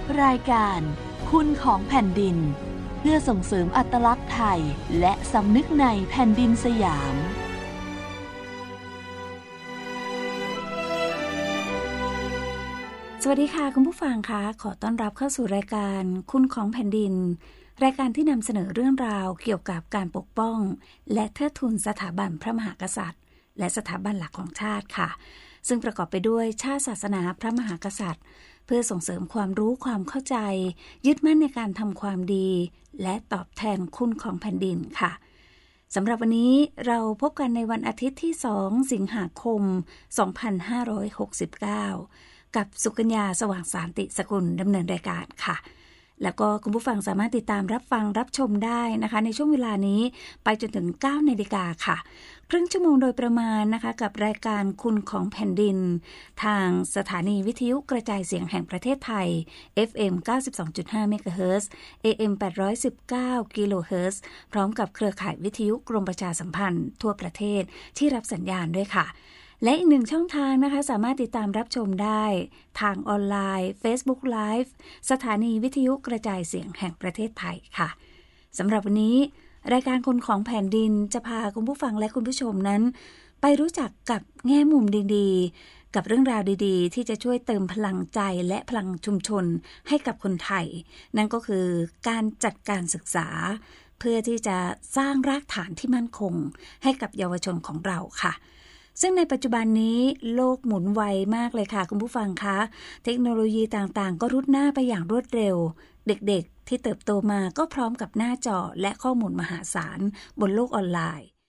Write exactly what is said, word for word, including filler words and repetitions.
รายการคุณของแผ่นดินเพื่อส่งเสริมอัตลักษณ์ไทยและสำนึกในแผ่นดินสยามสวัสดีค่ะคุณผู้ฟังคะขอต้อนรับเข้าสู่รายการคุณของแผ่นดินรายการที่นำเสนอเรื่องราวเกี่ยวกับการปกป้องและเทิดทูนสถาบันพระมหากษัตริย์และสถาบันหลักของชาติค่ะซึ่งประกอบไปด้วยชาติศาสนาพระมหากษัตริย์เพื่อส่งเสริมความรู้ความเข้าใจยึดมั่นในการทำความดีและตอบแทนคุณของแผ่นดินค่ะสำหรับวันนี้เราพบกันในวันอาทิตย์ที่สองสิงหาคมสองพันห้าร้อยหกสิบเก้ากับสุกัญญาสว่างสานติสกุลดำเนินรายการค่ะแล้วก็คุณผู้ฟังสามารถติดตามรับฟังรับชมได้นะคะในช่วงเวลานี้ไปจนถึง เก้านาฬิกาค่ะครึ่งชั่วโมงโดยประมาณนะคะกับรายการคุณของแผ่นดินทางสถานีวิทยุกระจายเสียงแห่งประเทศไทย เอฟ เอ็ม เก้าสิบสองจุดห้า เมกะเฮิรตซ์ เอ เอ็ม แปดร้อยสิบเก้า กิโลเฮิรตซ์พร้อมกับเครือข่ายวิทยุกรมประชาสัมพันธ์ทั่วประเทศที่รับสัญญาณด้วยค่ะและอีกหนึ่งช่องทางนะคะสามารถติดตามรับชมได้ทางออนไลน์ Facebook Live สถานีวิทยุกระจายเสียงแห่งประเทศไทยค่ะสำหรับวันนี้รายการคนของแผ่นดินจะพาคุณผู้ฟังและคุณผู้ชมนั้นไปรู้จักกับแง่มุมดีๆกับเรื่องราวดีๆที่จะช่วยเติมพลังใจและพลังชุมชนให้กับคนไทยนั่นก็คือการจัดการศึกษาเพื่อที่จะสร้างรากฐานที่มั่นคงให้กับเยาวชนของเราค่ะซึ่งในปัจจุบันนี้โลกหมุนไวมากเลยค่ะคุณผู้ฟังคะเทคโนโลยีต่างๆก็รุดหน้าไปอย่างรวดเร็วเด็กๆที่เติบโตมาก็พร้อมกับหน้าจอและข้อมูลมหาศาลบนโลกออนไลน์